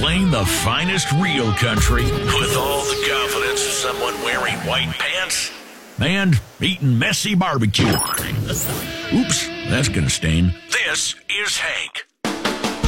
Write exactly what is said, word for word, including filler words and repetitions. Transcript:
Playing the finest real country with all the confidence of someone wearing white pants and eating messy barbecue. Oops, that's gonna stain. This is Hank.